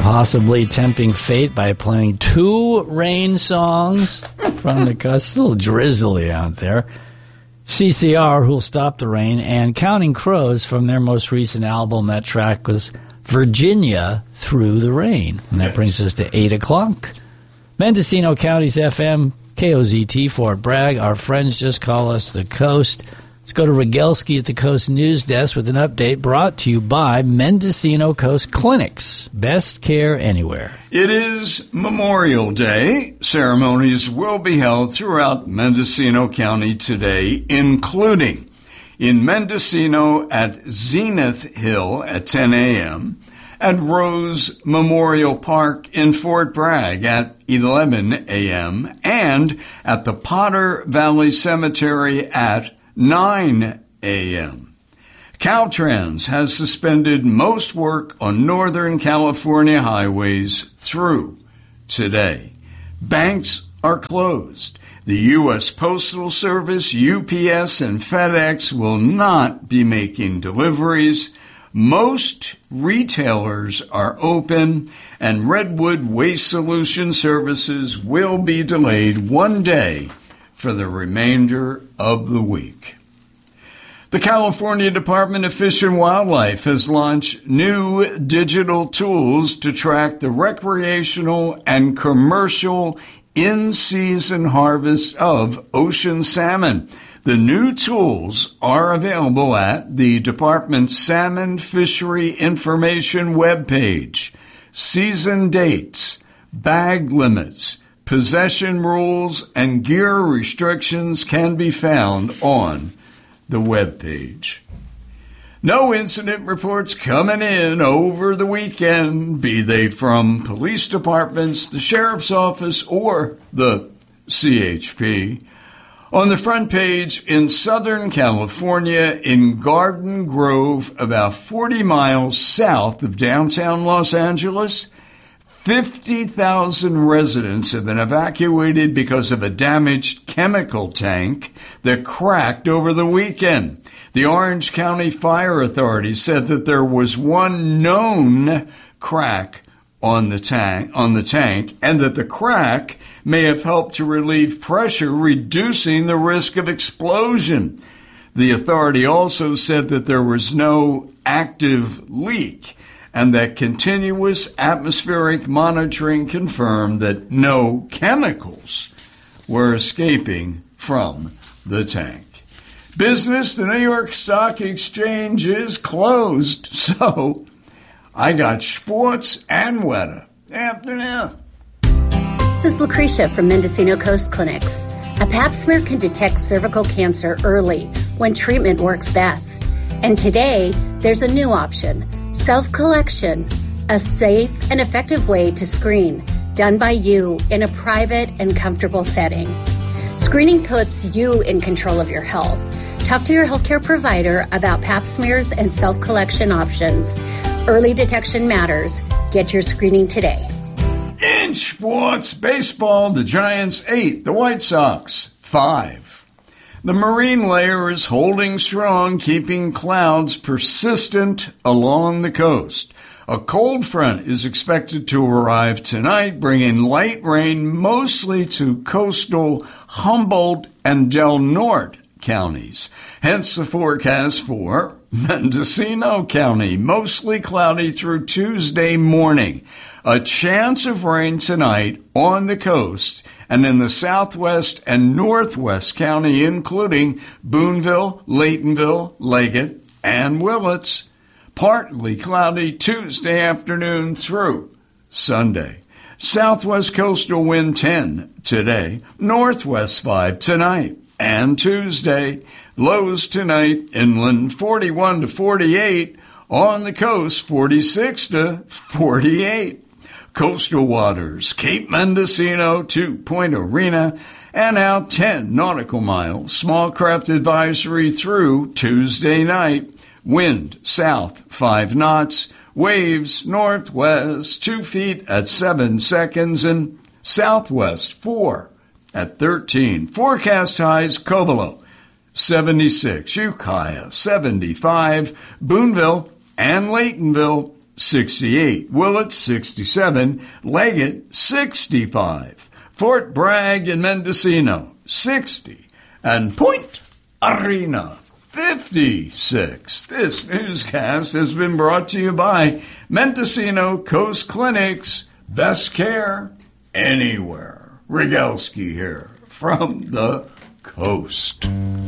possibly tempting fate by playing 2 rain songs from the coast. It's a little drizzly out there. CCR, Who'll Stop the Rain, and Counting Crows from their most recent album. That track was Virginia Through the Rain. And that brings us to 8 o'clock. Mendocino County's FM, KOZT, Fort Bragg. Our friends just call us the Coast. Let's go to Rogelski at the Coast News Desk with an update brought to you by Mendocino Coast Clinics. Best care anywhere. It is Memorial Day. Ceremonies will be held throughout Mendocino County today, including in Mendocino at Zenith Hill at 10 a.m., at Rose Memorial Park in Fort Bragg at 11 a.m., and at the Potter Valley Cemetery at 9 a.m. Caltrans has suspended most work on Northern California highways through today. Banks are closed. The U.S. Postal Service, UPS, and FedEx will not be making deliveries. Most retailers are open, and Redwood Waste Solution Services will be delayed 1 day for the remainder of the week. The California Department of Fish and Wildlife has launched new digital tools to track the recreational and commercial in-season harvest of ocean salmon. The new tools are available at the Department's Salmon Fishery Information webpage. Season dates, bag limits, possession rules, and gear restrictions can be found on the webpage. No incident reports coming in over the weekend, be they from police departments, the sheriff's office, or the CHP. On the front page in Southern California, in Garden Grove, about 40 miles south of downtown Los Angeles, 50,000 residents have been evacuated because of a damaged chemical tank that cracked over the weekend. The Orange County Fire Authority said that there was one known crack on the tank, and that the crack may have helped to relieve pressure, reducing the risk of explosion. The authority also said that there was no active leak, and that continuous atmospheric monitoring confirmed that no chemicals were escaping from the tank. Business, the New York Stock Exchange is closed, so I got sports and weather. Afternoon. This is Lucretia from Mendocino Coast Clinics. A pap smear can detect cervical cancer early when treatment works best. And today, there's a new option. Self-collection, a safe and effective way to screen, done by you in a private and comfortable setting. Screening puts you in control of your health. Talk to your healthcare provider about pap smears and self-collection options. Early detection matters. Get your screening today. In sports, baseball, the Giants 8, the White Sox 5. The marine layer is holding strong, keeping clouds persistent along the coast. A cold front is expected to arrive tonight, bringing light rain mostly to coastal Humboldt and Del Norte counties. Hence the forecast for Mendocino County, mostly cloudy through Tuesday morning. A chance of rain tonight on the coast and in the southwest and northwest county, including Boonville, Laytonville, Leggett, and Willits. Partly cloudy Tuesday afternoon through Sunday. Southwest coastal wind 10 today, northwest 5 tonight and Tuesday. Lows tonight, inland 41 to 48, on the coast 46 to 48. Coastal waters, Cape Mendocino to Point Arena, and out 10 nautical miles. Small craft advisory through Tuesday night. Wind south 5 knots. Waves northwest 2 feet at 7 seconds, and southwest 4 at 13. Forecast highs, Covelo 76, Ukiah 75, Boonville and Laytonville 68. Willett, 67. Leggett, 65. Fort Bragg and Mendocino, 60. And Point Arena, 56. This newscast has been brought to you by Mendocino Coast Clinics. Best care anywhere. Rogalski here from the coast.